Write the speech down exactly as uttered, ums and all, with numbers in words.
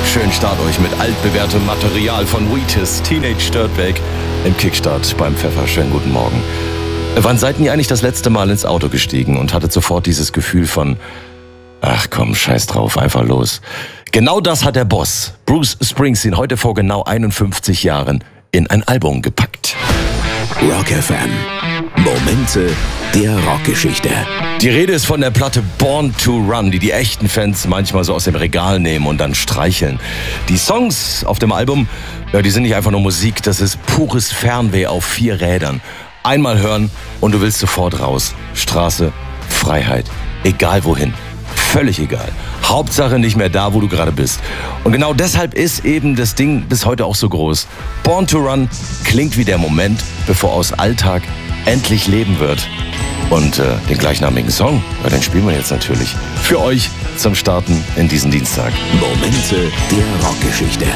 Schönen Start euch mit altbewährtem Material von Wheatus, Teenage Dirtbag im Kickstart beim Pfeffer. Schönen guten Morgen. Wann seid ihr eigentlich das letzte Mal ins Auto gestiegen und hattet sofort dieses Gefühl von, ach komm, scheiß drauf, einfach los. Genau das hat der Boss, Bruce Springsteen, heute vor genau einundfünfzig Jahren in ein Album gepackt. Rock F M. Momente der Rockgeschichte. Die Rede ist von der Platte Born to Run, die die echten Fans manchmal so aus dem Regal nehmen und dann streicheln. Die Songs auf dem Album, ja, die sind nicht einfach nur Musik, das ist pures Fernweh auf vier Rädern. Einmal hören und du willst sofort raus. Straße, Freiheit, egal wohin. Völlig egal. Hauptsache nicht mehr da, wo du gerade bist. Und genau deshalb ist eben das Ding bis heute auch so groß. Born to Run klingt wie der Moment, bevor aus Alltag endlich Leben wird. Und äh, den gleichnamigen Song, ja, den spielen wir jetzt natürlich für euch zum Starten in diesen Dienstag. Momente der Rockgeschichte.